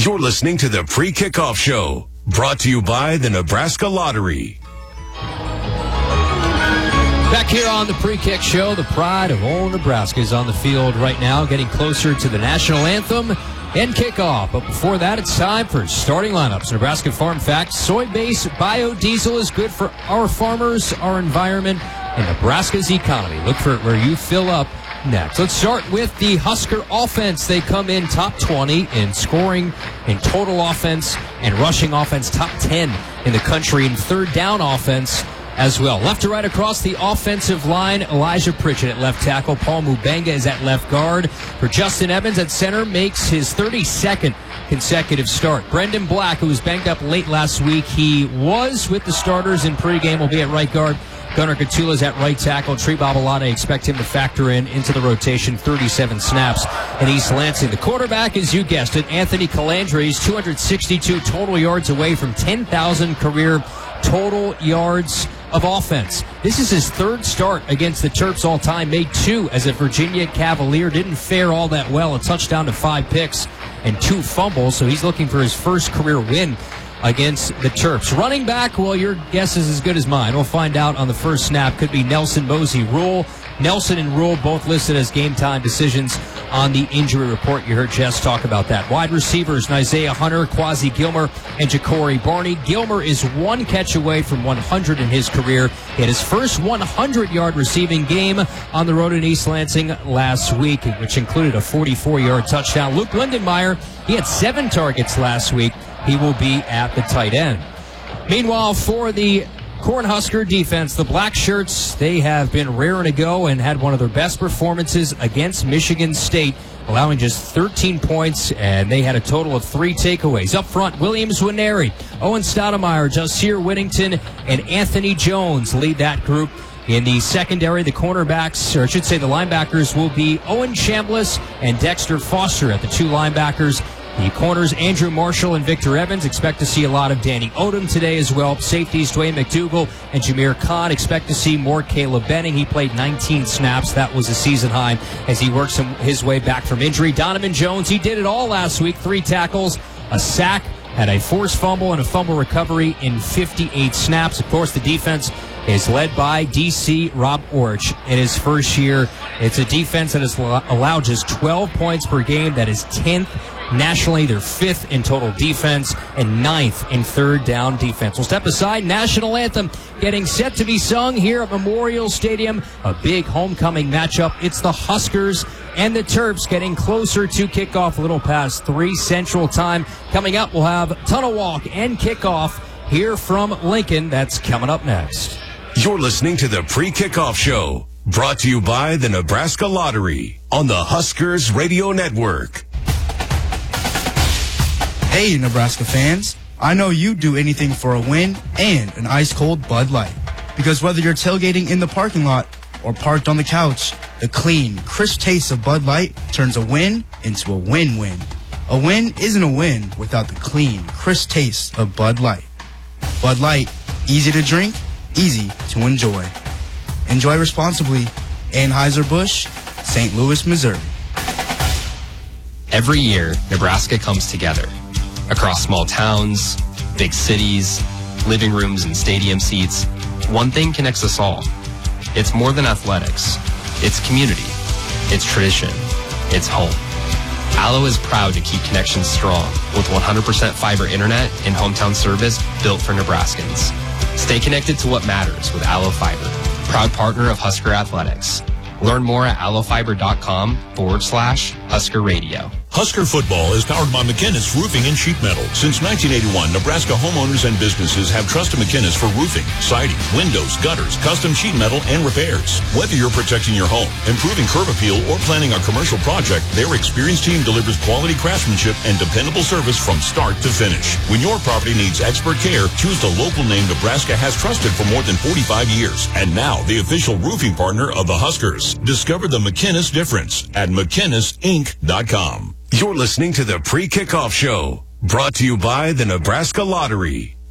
You're listening to the Pre-Kickoff Show, brought to you by the Nebraska Lottery. Back here on the Pre-Kick Show, the pride of all Nebraska is on the field right now, getting closer to the national anthem and kickoff. But before that, it's time for starting lineups. Nebraska Farm Facts: soy-based biodiesel is good for our farmers, our environment, and Nebraska's economy. Look for it where you fill up next. Let's start with the Husker offense. They come in top 20 in scoring, in total offense, and rushing offense, top 10 in the country in third down offense as well. Left to right across the offensive line, Elijah Pritchett at left tackle. Paul Mubenga is at left guard. For Justin Evans at center, makes his 32nd consecutive start. Brendan Black, who was banged up late last week, he was with the starters in pregame, will be at right guard. Gunnar Katula's at right tackle. Tree Babalade, expect him to factor into the rotation, 37 snaps in East Lansing. The quarterback, as you guessed it, Anthony Calandra. He's 262 total yards away from 10,000 career total yards of offense. This is his third start against the Terps all time. Made 2 as a Virginia Cavalier. Didn't fare all that well. A touchdown to 5 picks and 2 fumbles. So he's looking for his first career win against the Terps. Running back, well, your guess is as good as mine. We'll find out on the first snap. Could be Nelson Mosey Rule. Nelson and Rule both listed as game time decisions on the injury report. You heard Jess talk about that. Wide receivers, Isaiah Hunter, Quasi Gilmer, and Ja'Cory Barney. Gilmer is 1 catch away from 100 in his career. He had his first 100-yard receiving game on the road in East Lansing last week, which included a 44-yard touchdown. Luke Lindenmeyer, he had 7 targets last week. He will be at the tight end. Meanwhile, for the Cornhusker defense, the Black Shirts, they have been raring to go and had one of their best performances against Michigan State, allowing just 13 points, and they had a total of 3 takeaways. Up front, Williams Nwaneri, Owen Stoudemire, Jasir Whittington, and Anthony Jones lead that group. In the secondary, the cornerbacks, or I should say the linebackers, will be Owen Chambliss and Dexter Foster at the 2 linebackers. The corners, Andrew Marshall and Victor Evans. Expect to see a lot of Danny Odom today as well. Safeties, Dwayne McDougal and Jameer Khan. Expect to see more Caleb Benning. He played 19 snaps. That was a season high as he works his way back from injury. Donovan Jones, he did it all last week. 3 tackles, a sack, had a forced fumble and a fumble recovery in 58 snaps. Of course, the defense is led by DC Rob Orich in his first year. It's a defense that has allowed just 12 points per game. That is 10th nationally. They're 5th in total defense and 9th in third down defense. We'll step aside. National anthem getting set to be sung here at Memorial Stadium. A big homecoming matchup. It's the Huskers and the Terps getting closer to kickoff, a little past 3 Central Time. Coming up, we'll have Tunnel Walk and kickoff here from Lincoln. That's coming up next. You're listening to the Pre-Kickoff Show, brought to you by the Nebraska Lottery on the Huskers Radio Network. Hey, Nebraska fans. I know you'd do anything for a win and an ice-cold Bud Light. Because whether you're tailgating in the parking lot or parked on the couch, the clean, crisp taste of Bud Light turns a win into a win-win. A win isn't a win without the clean, crisp taste of Bud Light. Bud Light, easy to drink, easy to enjoy. Enjoy responsibly. Anheuser-Busch, St. Louis, Missouri. Every year, Nebraska comes together. Across small towns, big cities, living rooms and stadium seats, one thing connects us all. It's more than athletics. It's community. It's tradition. It's home. Allo is proud to keep connections strong with 100% fiber internet and hometown service built for Nebraskans. Stay connected to what matters with Allo Fiber, proud partner of Husker Athletics. Learn more at allofiber.com/Husker Radio. Husker football is powered by McInnis Roofing and Sheet Metal. Since 1981, Nebraska homeowners and businesses have trusted McInnis for roofing, siding, windows, gutters, custom sheet metal, and repairs. Whether you're protecting your home, improving curb appeal, or planning a commercial project, their experienced team delivers quality craftsmanship and dependable service from start to finish. When your property needs expert care, choose the local name Nebraska has trusted for more than 45 years. And now, the official roofing partner of the Huskers. Discover the McInnis difference at McInnisInc.com. You're listening to the Pre-Kickoff Show, brought to you by the Nebraska Lottery.